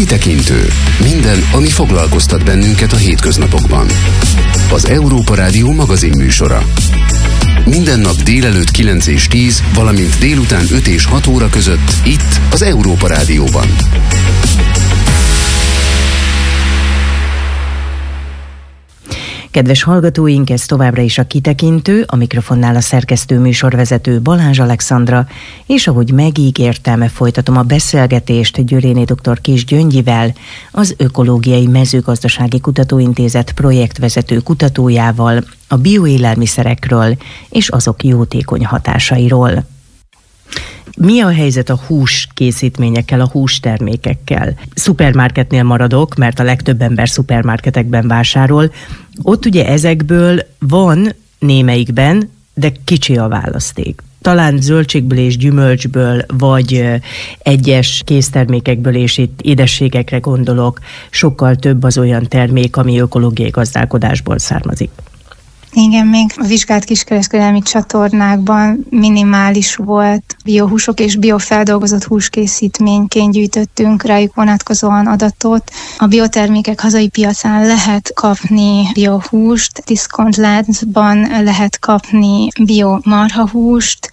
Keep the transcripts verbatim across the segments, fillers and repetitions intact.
Kitekintő. Minden, ami foglalkoztat bennünket a hétköznapokban. Az Európa Rádió magazinműsora. Minden nap délelőtt kilenc és tíz, valamint délután öt és hat óra között itt az Európa Rádióban. Kedves hallgatóink, ez továbbra is a Kitekintő, a mikrofonnál a szerkesztő műsorvezető Balázs Alexandra, és ahogy megígértem, folytatom a beszélgetést Győréné dr. Kiss Gyöngyivel, az Ökológiai Mezőgazdasági Kutatóintézet projektvezető kutatójával, a bioélelmiszerekről és azok jótékony hatásairól. Mi a helyzet a húskészítményekkel, a hústermékekkel? Szupermarketnél maradok, mert a legtöbb ember szupermarketekben vásárol. Ott ugye ezekből van némelyikben, de kicsi a választék. Talán zöldségből és gyümölcsből, vagy egyes késztermékekből, és itt édességekre gondolok, sokkal több az olyan termék, ami ökológiai gazdálkodásból származik. Igen, még a vizsgált kiskereskedelmi csatornákban minimális volt biohúsok és biofeldolgozott húskészítményként gyűjtöttünk rájuk vonatkozóan adatot. A biotermékek hazai piacán lehet kapni biohúst, diszkontláncban lehet kapni biomarhahúst,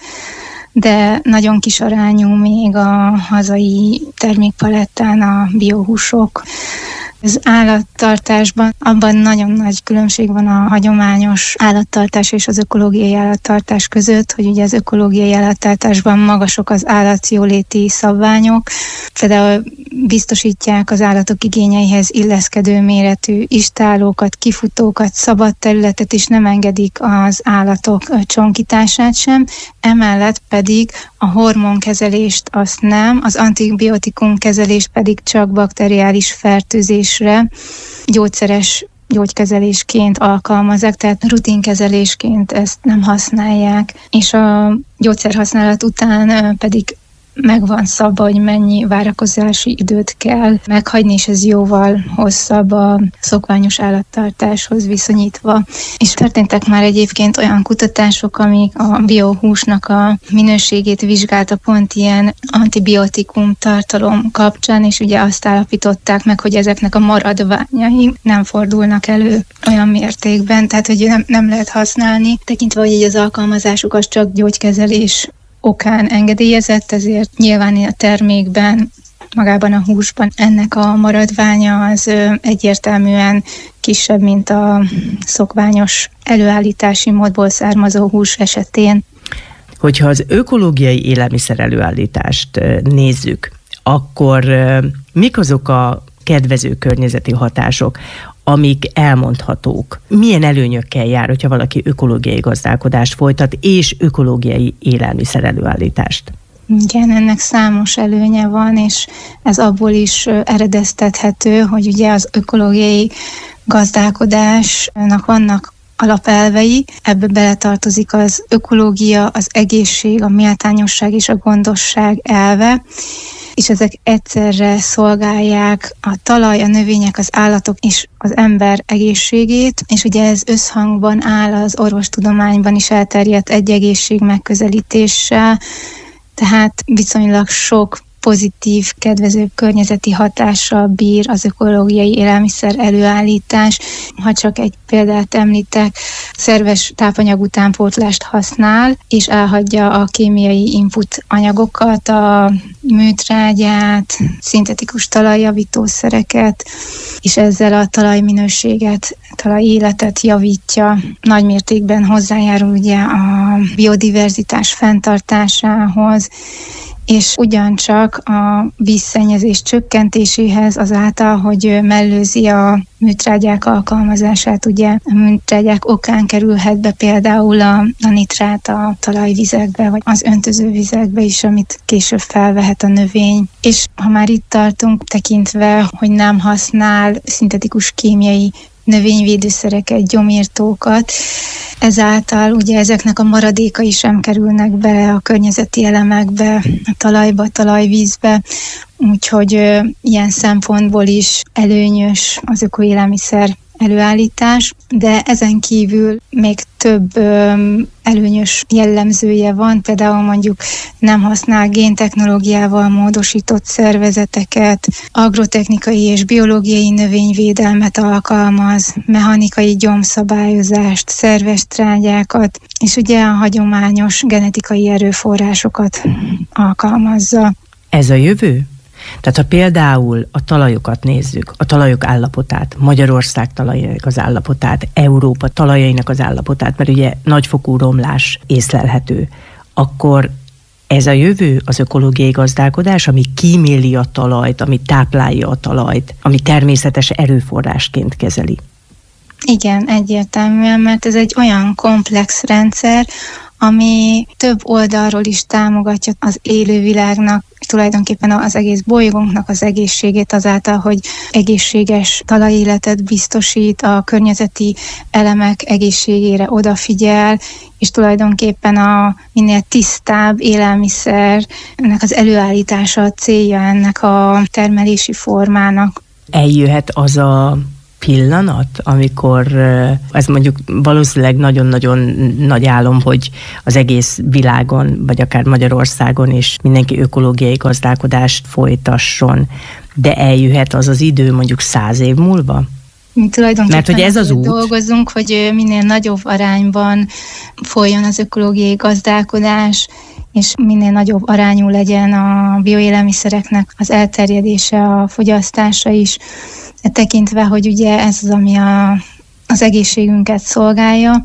de nagyon kis arányú még a hazai termékpalettán a biohúsok. Az állattartásban abban nagyon nagy különbség van a hagyományos állattartás és az ökológiai állattartás között, hogy ugye az ökológiai állattartásban magasok az állatjóléti szabványok, például biztosítják az állatok igényeihez illeszkedő méretű istállókat, kifutókat, szabad területet, és nem engedik az állatok csonkítását sem, emellett pedig a hormonkezelést azt nem, az antibiotikum kezelést pedig csak bakteriális fertőzésre, gyógyszeres gyógykezelésként alkalmazzák, tehát rutinkezelésként ezt nem használják, és a gyógyszerhasználat után pedig meg van szabva, hogy mennyi várakozási időt kell meghagyni, és ez jóval hosszabb a szokványos állattartáshoz viszonyítva. És történtek már egyébként olyan kutatások, amik a biohúsnak a minőségét vizsgálta pont ilyen antibiotikum tartalom kapcsán, és ugye azt állapították meg, hogy ezeknek a maradványai nem fordulnak elő olyan mértékben, tehát hogy nem, nem lehet használni, tekintve, hogy az alkalmazásuk az csak gyógykezelés okán engedélyezett, ezért nyilván a termékben, magában a húsban ennek a maradványa az egyértelműen kisebb, mint a szokványos előállítási módból származó hús esetén. Hogyha az ökológiai élelmiszer előállítást nézzük, akkor mik azok a kedvező környezeti hatások, amik elmondhatók? Milyen előnyökkel jár, hogyha valaki ökológiai gazdálkodást folytat, és ökológiai élelmiszer előállítást? Igen, ennek számos előnye van, és ez abból is eredeztethető, hogy ugye az ökológiai gazdálkodásnak vannak alapelvei, ebbe beletartozik az ökológia, az egészség, a méltányosság és a gondosság elve, és ezek egyszerre szolgálják a talaj, a növények, az állatok és az ember egészségét, és ugye ez összhangban áll az orvostudományban is elterjedt egy egészség megközelítéssel, tehát viszonylag sok pozitív, kedvező környezeti hatással bír az ökológiai élelmiszer előállítás. Ha csak egy példát említek, szerves tápanyag utánpótlást használ, és elhagyja a kémiai input anyagokat, a műtrágyát, szintetikus talajjavítószereket, és ezzel a talajminőséget, talajéletet javítja. Nagy mértékben hozzájárul ugye a biodiverzitás fenntartásához, és ugyancsak a vízszennyezés csökkentéséhez azáltal, hogy mellőzi a műtrágyák alkalmazását, ugye a műtrágyák okán kerülhet be például a, a nitrát a talajvizekbe, vagy az öntözővizekbe is, amit később felvehet a növény. És ha már itt tartunk, tekintve, hogy nem használ szintetikus kémiai növényvédőszereket, gyomírtókat, ezáltal ugye ezeknek a maradékai sem kerülnek bele a környezeti elemekbe, a talajba, a talajvízbe, úgyhogy ö, ilyen szempontból is előnyös az ökoélelmiszer előállítás, de ezen kívül még több öm, előnyös jellemzője van, például mondjuk nem használ géntechnológiával módosított szervezeteket, agrotechnikai és biológiai növényvédelmet alkalmaz, mechanikai gyomszabályozást, szerves trágyákat, és ugye a hagyományos genetikai erőforrásokat alkalmazza. Ez a jövő? Tehát ha például a talajokat nézzük, a talajok állapotát, Magyarország talajainak az állapotát, Európa talajainak az állapotát, mert ugye nagyfokú romlás észlelhető, akkor ez a jövő az ökológiai gazdálkodás, ami kíméli a talajt, ami táplálja a talajt, ami természetes erőforrásként kezeli. Igen, egyértelműen, mert ez egy olyan komplex rendszer, ami több oldalról is támogatja az élővilágnak, tulajdonképpen az egész bolygónknak az egészségét azáltal, hogy egészséges talajéletet biztosít, a környezeti elemek egészségére odafigyel, és tulajdonképpen a minél tisztább élelmiszernek az előállítása a célja ennek a termelési formának. Eljöhet az a pillanat, amikor ez mondjuk valószínűleg nagyon-nagyon nagy álom, hogy az egész világon, vagy akár Magyarországon is mindenki ökológiai gazdálkodást folytasson, de eljöhet az az idő mondjuk száz év múlva? Mi tulajdonképpen Mert hogy ez az út. Dolgozunk, hogy minél nagyobb arányban folyjon az ökológiai gazdálkodás, és minél nagyobb arányú legyen a bioélelmiszereknek az elterjedése, a fogyasztása is, tekintve, hogy ugye ez az, ami a, az egészségünket szolgálja.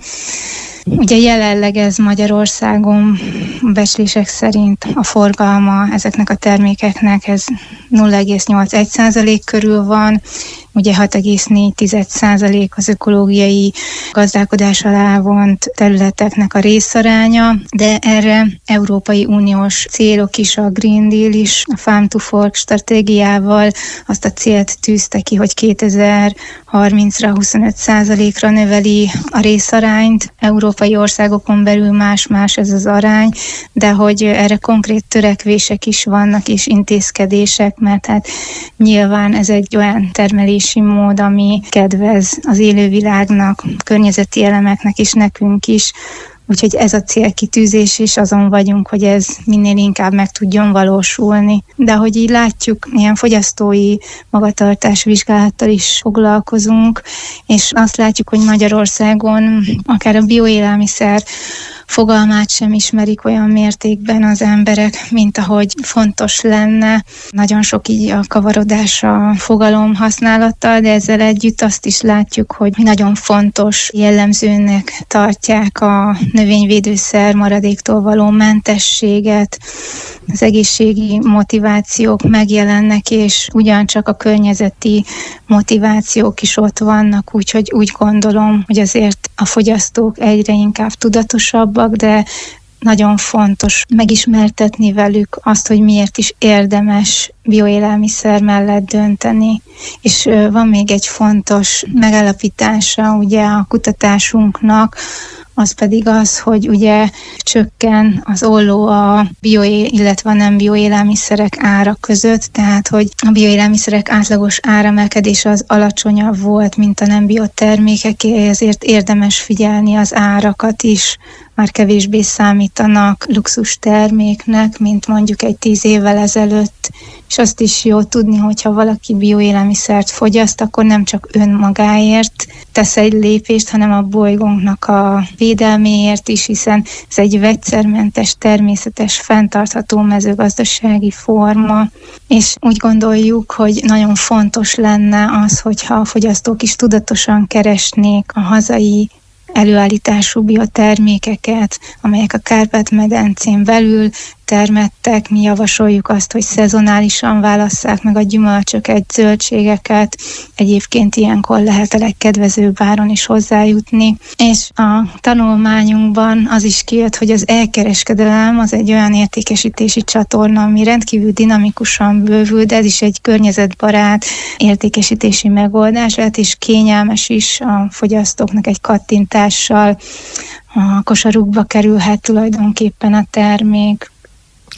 Ugye jelenleg ez Magyarországon becslések szerint a forgalma ezeknek a termékeknek ez nulla egész nyolc százalék körül van, ugye hat egész négy százalék az ökológiai gazdálkodás alá vont területeknek a részaránya, de erre Európai Uniós célok is, a Green Deal is, a Farm to Fork stratégiával azt a célt tűzte ki, hogy kétezer-harmincra huszonöt százalékra növeli a részarányt. Európai országokon belül más-más ez az arány, de hogy erre konkrét törekvések is vannak és intézkedések, mert hát nyilván ez egy olyan termelési mód, ami kedvez az élővilágnak, környezeti elemeknek és nekünk is. Úgyhogy ez a célkitűzés, és azon vagyunk, hogy ez minél inkább meg tudjon valósulni. De ahogy így látjuk, ilyen fogyasztói magatartás vizsgálattal is foglalkozunk, és azt látjuk, hogy Magyarországon akár a bioélelmiszer fogalmát sem ismerik olyan mértékben az emberek, mint ahogy fontos lenne. Nagyon sok így a kavarodás a fogalom használattal, de ezzel együtt azt is látjuk, hogy nagyon fontos jellemzőnek tartják a növényvédőszer maradéktól való mentességet, az egészségi motivációk megjelennek, és ugyancsak a környezeti motivációk is ott vannak, úgyhogy úgy gondolom, hogy azért a fogyasztók egyre inkább tudatosabbak, de nagyon fontos megismertetni velük azt, hogy miért is érdemes bioélelmiszer mellett dönteni. És van még egy fontos megállapítása ugye a kutatásunknak, az pedig az, hogy ugye csökken az olló a bio, illetve a nem bioélelmiszerek ára között, tehát hogy a bioélelmiszerek átlagos áremelkedése az alacsonyabb volt, mint a nem biotermékeké, ezért érdemes figyelni az árakat is, már kevésbé számítanak luxus terméknek, mint mondjuk egy tíz évvel ezelőtt, és azt is jó tudni, hogyha valaki bioélelmiszert fogyaszt, akkor nem csak önmagáért tesz egy lépést, hanem a bolygónknak a védelméért is, hiszen ez egy vegyszermentes, természetes, fenntartható mezőgazdasági forma, és úgy gondoljuk, hogy nagyon fontos lenne az, hogyha a fogyasztók is tudatosan keresnék a hazai előállítású biotermékeket, amelyek a Kárpát-medencén belül termettek. Mi javasoljuk azt, hogy szezonálisan válasszák meg a gyümölcsöket, zöldségeket. Egyébként ilyenkor lehet a legkedvezőbb áron is hozzájutni. És a tanulmányunkban az is kijött, hogy az elkereskedelem az egy olyan értékesítési csatorna, ami rendkívül dinamikusan bővül, de ez is egy környezetbarát értékesítési megoldás lehet, és kényelmes is a fogyasztóknak egy kattintással. A kosarukba kerülhet tulajdonképpen a termék.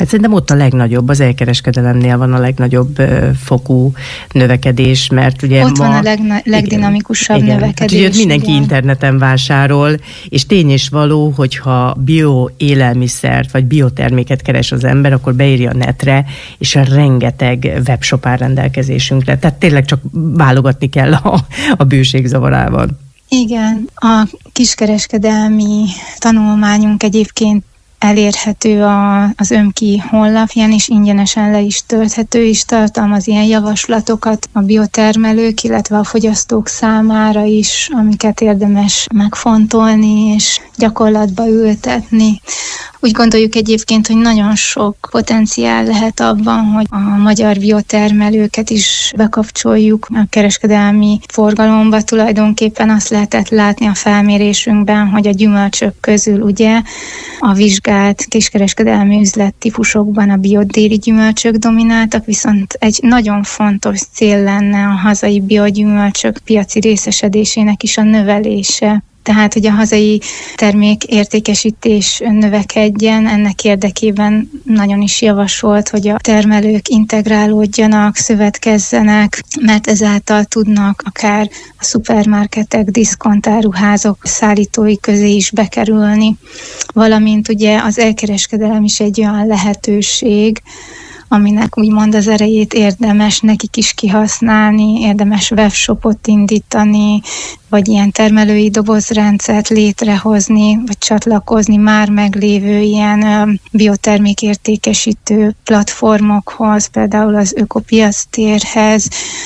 Hát szerintem ott a legnagyobb, az elkereskedelemnél van a legnagyobb uh, fokú növekedés, mert ugye ott ma, van a legna- legdinamikusabb igen, növekedés. Hát ugye mindenki igen. interneten vásárol, és tény is való, hogyha bioélelmiszert vagy bioterméket keres az ember, akkor beírja a netre, és a rengeteg webshop áll rendelkezésünkre. Tehát tényleg csak válogatni kell a, a bőség zavarában. Igen, a kiskereskedelmi tanulmányunk egyébként elérhető a, az ÖMKI honlapján, és ingyenesen le is tölthető, és tartalmaz ilyen javaslatokat a biotermelők, illetve a fogyasztók számára is, amiket érdemes megfontolni és gyakorlatba ültetni. Úgy gondoljuk egyébként, hogy nagyon sok potenciál lehet abban, hogy a magyar biotermelőket is bekapcsoljuk a kereskedelmi forgalomba. Tulajdonképpen azt lehetett látni a felmérésünkben, hogy a gyümölcsök közül ugye a vizsgált kiskereskedelmi üzlettípusokban a biodéli gyümölcsök domináltak, viszont egy nagyon fontos cél lenne a hazai biogyümölcsök piaci részesedésének is a növelése. Tehát, hogy a hazai termék értékesítés növekedjen, ennek érdekében nagyon is javasolt, hogy a termelők integrálódjanak, szövetkezzenek, mert ezáltal tudnak akár a szupermarketek, diszkontáruházok szállítói közé is bekerülni, valamint ugye az elkereskedelem is egy olyan lehetőség, aminek úgymond az erejét érdemes nekik is kihasználni, érdemes webshopot indítani, vagy ilyen termelői dobozrendszert létrehozni, vagy csatlakozni már meglévő ilyen biotermékértékesítő platformokhoz, például az Ökopiac térhez,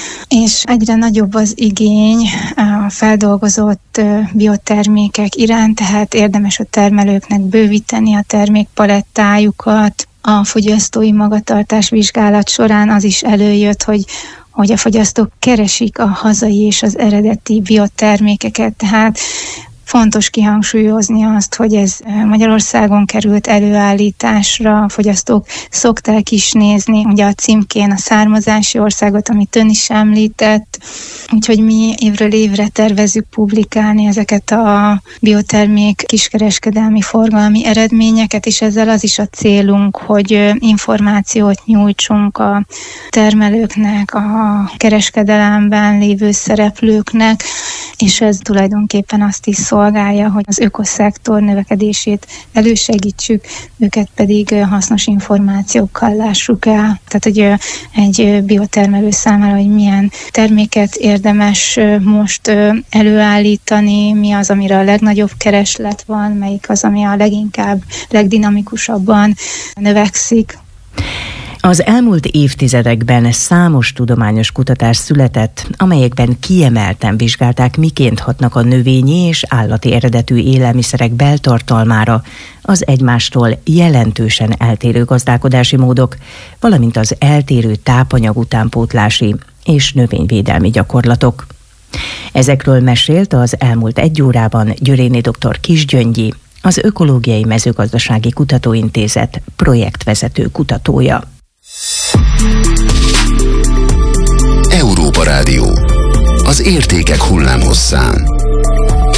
és egyre nagyobb az igény a feldolgozott biotermékek iránt, tehát érdemes a termelőknek bővíteni a termékpalettájukat. A fogyasztói magatartás vizsgálat során az is előjött, hogy, hogy a fogyasztók keresik a hazai és az eredeti biotermékeket, tehát fontos kihangsúlyozni azt, hogy ez Magyarországon került előállításra, a fogyasztók szokták is nézni, ugye a címkén a származási országot, amit ön is említett, úgyhogy mi évről évre tervezzük publikálni ezeket a biotermék kiskereskedelmi forgalmi eredményeket, és ezzel az is a célunk, hogy információt nyújtsunk a termelőknek, a kereskedelemben lévő szereplőknek, és ez tulajdonképpen azt is szolgálja, hogy az ökoszektor növekedését elősegítsük, őket pedig hasznos információkkal lássuk el. Tehát, hogy egy biotermelő számára, hogy milyen terméket érdemes most előállítani, mi az, amire a legnagyobb kereslet van, melyik az, ami a leginkább, legdinamikusabban növekszik. Az elmúlt évtizedekben számos tudományos kutatás született, amelyekben kiemelten vizsgálták, miként hatnak a növényi és állati eredetű élelmiszerek beltartalmára az egymástól jelentősen eltérő gazdálkodási módok, valamint az eltérő tápanyag utánpótlási és növényvédelmi gyakorlatok. Ezekről mesélt az elmúlt egy órában Györéné dr. Kiss Gyöngyi, az Ökológiai Mezőgazdasági Kutatóintézet projektvezető kutatója. Európa Rádió. Az értékek hullámhosszán.